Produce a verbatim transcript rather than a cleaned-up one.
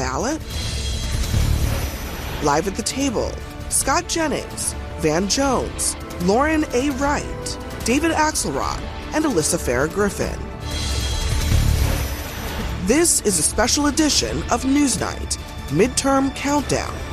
ballot? Live at the table, Scott Jennings, Van Jones, Lauren A. Wright, David Axelrod, and Alyssa Farah-Griffin. This is a special edition of Newsnight, Midterm Countdown,